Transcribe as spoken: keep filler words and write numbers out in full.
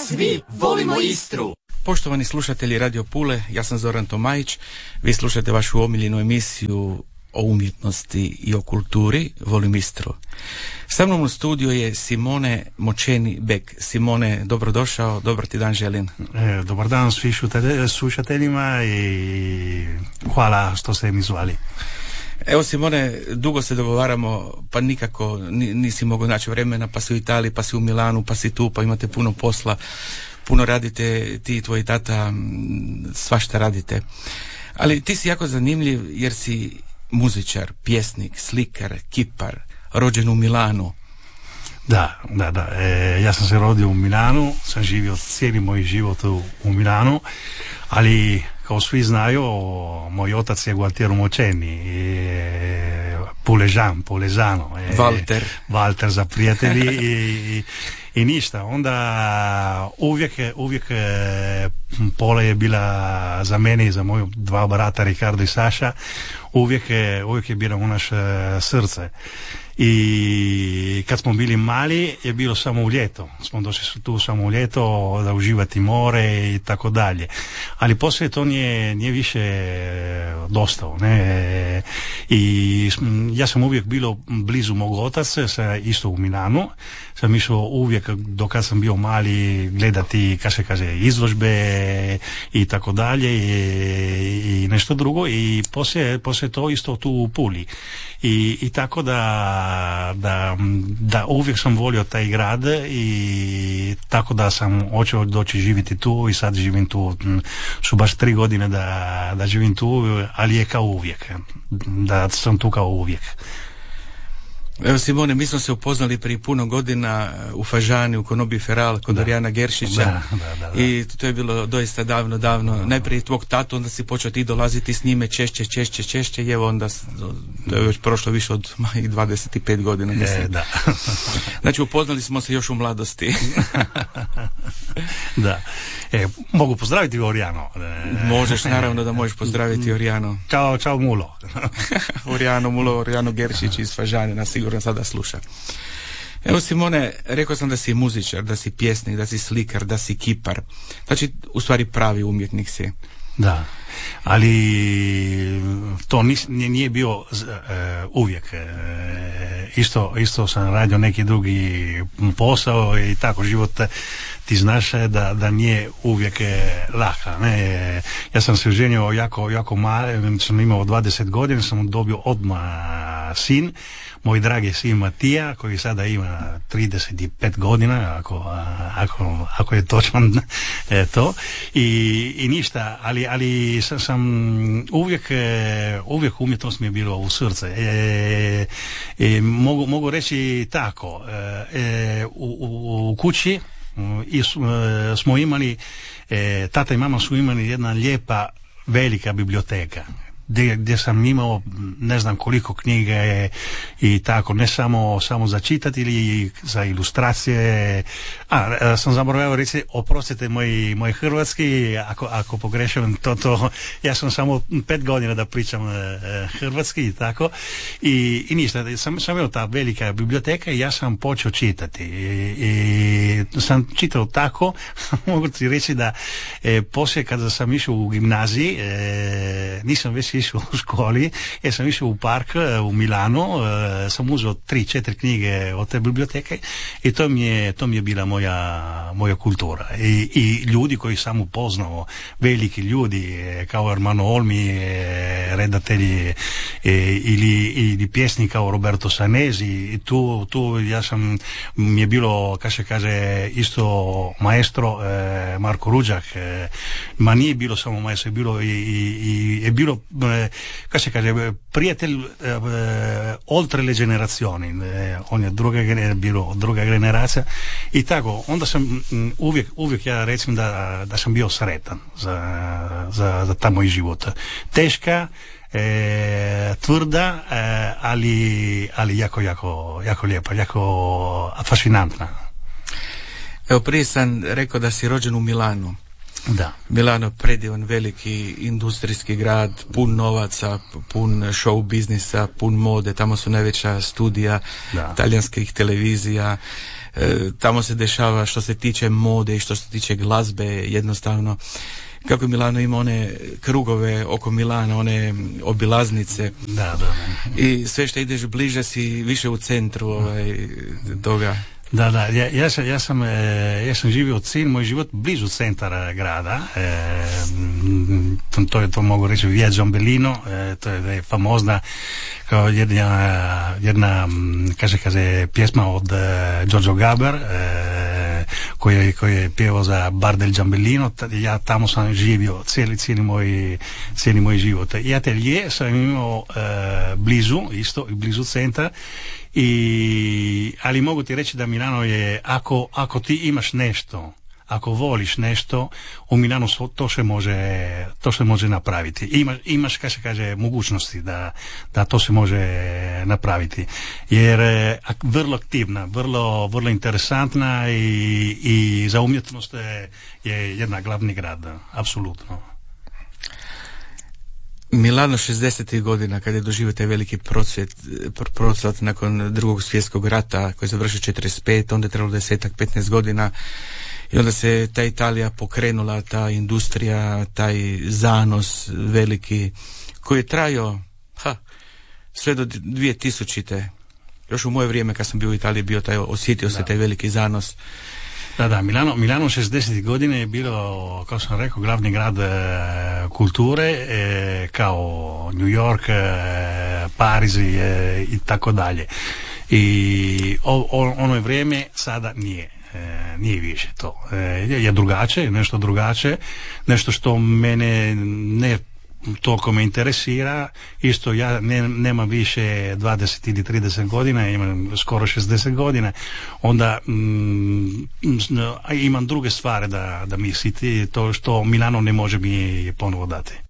Svi volimo Istru. Poštovani slušatelji Radio Pule, ja sam Zoran Tomajić. Vi slušate vašu omiljenu emisiju o umjetnosti i o kulturi, Volim Istru. Sa mnom u studiju je Simone Močeni Bek. Simone, dobrodošao, dobar ti dan želim. E, dobar dan svi slušateljima i hvala što ste mi zvali. Evo Simone, dugo se dogovaramo, pa nikako nisi mogao naći vremena, pa si u Italiji, pa si u Milanu, pa si tu, pa imate puno posla, puno radite, ti i tvoj tata, svašta radite. Ali ti si jako zanimljiv jer si muzičar, pjesnik, slikar, kipar, rođen u Milanu. Da, da, da. E, ja sam se rodio u Milanu, sam živio cijeli moj život u, u Milanu, ali kao svi znaju, moj otac je Gualtiero Močeni, e, Puležan, Pulezano. E, Walter. Walter za prijatelji i, i, i ništa. Onda uvijek, uvijek Pola je bila za mene i za moju dva brata, Ricardo i Saša, uvijek, uvijek je bila u naše srce. I kad smo bili mali je bilo samo u ljeto, smo došli tu samo u ljeto da uživati more i tako dalje, ali poslije to nije, nije više dostao, ne? I ja sam uvijek bilo blizu mog otaca, sa isto u Milanu, sam išao uvijek dok kad sam bio mali gledati, kako se kaže, izložbe i tako dalje i, i nešto drugo, i poslije, poslije to isto tu u Puli i, i tako da Da, da uvijek sam volio taj grad i tako da sam hoćeo doći živjeti tu i sad živim tu, su baš tri godine da, da živim tu, ali je kao uvijek, da sam tu kao uvijek. Evo Simone, mi smo se upoznali prije puno godina u Fažani, u Konobi Feral, kod Orijana Geršića. Da, da, da, da. I to je bilo doista davno, davno. Najprije tvog tatu, onda si počeo ti dolaziti s njime češće, češće, češće i evo onda to je već prošlo više od dvadeset pet godina. Mislim. E, da. Znači upoznali smo se još u mladosti. Da. E, mogu pozdraviti Orijano? Možeš, naravno da možeš pozdraviti Orijano. Ćao, čao Mulo. Orijano, Mulo, Orijano Geršić iz Fažane, nas sigurno sada sluša. Evo Simone, rekao sam da si muzičar, da si pjesnik, da si slikar, da si kipar. Znači, u stvari pravi umjetnik si. Da, ali to nis, nije bio uh, uvijek. Uh, isto, isto sam radio neki drugi posao i tako život ti znaš da, da nije uvijek laka. Ne? Ja sam se ženio jako, jako mali, sam imao dvadeset godina, sam dobio odmah sin, moj dragi sin Matija, koji sada ima trideset pet godina, ako, ako, ako je točno to. I, i ništa, ali, ali sam, sam uvijek, uvijek umjetnost mi je bilo u srce. E, e, mogu, mogu reći tako, e, u, u, u kući i smo imali, e, tata i mama su imali jedna lijepa velika biblioteka gdje, gdje sam imao ne znam koliko knjige i tako, ne samo, samo za čitati ili za ilustracije. A, sam zaboravio reći, oprostite moj, moj hrvatski, ako, ako pogrešam to, to, ja sam samo pet godina da pričam e, hrvatski i tako. I, i ništa, sam, sam imao ta velika biblioteka i ja sam počeo čitati. I, i sam čitao tako, mogu ti reći da e, poslije kada sam išao u gimnaziji, e, nisam već išao u školi, ja sam išao u park u Milanu, e, sam uzeo tri, četiri knjige od te biblioteke i to mi je, to mi je bila moja, moja kultura. I, i ljudi koji sam upoznao, veliki ljudi kao Ermanno Olmi, redatelji ili, ili pjesnik kao Roberto Sanesi, i tu, tu ja sam, mi je bilo, kako se kaže, isto maestro eh, Marko Ruđak, eh, ma nije bilo samo maestro, je bilo i, i, i bilo eh, kako se kaže, prijatelj eh, oltre le generazioni, eh, on je druga, bilo druga generacija i tako, onda sam m, uvijek, uvijek ja recim da, da sam bio sretan za, za, za ta moj život. Teška, E, tvrda, e, ali, ali jako, jako, jako lijepa, jako fascinantna. Evo, prije sam rekao da si rođen u Milanu. Da. Milano, predivan, veliki industrijski grad, pun novaca, pun show biznisa, pun mode, tamo su najveća studija da. talijanskih televizija. tamo se dešava što se tiče mode i što se tiče glazbe, jednostavno kako Milano ima one krugove oko Milana, one obilaznice. Da, da. I sve što ideš bliže si više u centru ovaj, toga. Da, da, ja, ja, sam, ja, sam, ja sam živio cijeli moj život blizu centara grada, e, to je to mogu reći Via Giambellino, e, to je, je famozna kao jedna, jedna kaže, kaže pjesma od e, Giorgio Gaber, e, koji je, koji je pjevao za Bar del Giambellino. Ja tamo sam živio cijeli, cijeli, moj, cijeli moj život. I atelje sam imao e, blizu, isto blizu centra. I, ali mogu ti reći da Milano je, ako, ako ti imaš nešto, ako voliš nešto, u Milanu to se može, to se može napraviti. Ima, imaš, kako se kaže, mogućnosti da, da to se može napraviti. Jer je vrlo aktivna, vrlo, vrlo interesantna i, i za umjetnost je, je jedna glavni grad, apsolutno. Milano šezdesetih godina, kad je doživio taj veliki procvat, procvat nakon drugog svjetskog rata koji je završio četrdeset pet, onda je trebalo desetak, petnaest godina i onda se ta Italija pokrenula, ta industrija, taj zanos veliki koji je trajao ha, sve do dvije tisućite. Još u moje vrijeme kad sam bio u Italiji bio taj, osjetio se da. taj veliki zanos. Da, da, Milano, Milano šezdesetih godine je bilo, kao sam rekao, glavni grad e, kulture, e, kao New York, e, Pariz e, i tako dalje. I o, o, ono je vrijeme sada nije. E, nije više to. E, je, je drugačije, nešto drugačije, nešto što mene ne toliko me interesira. Isto ja ne, nemam više dvadeset ili trideset godina, imam skoro šezdeset godina, onda mm, imam druge stvari da, da misliti, to što Milano ne može mi ponovo dati.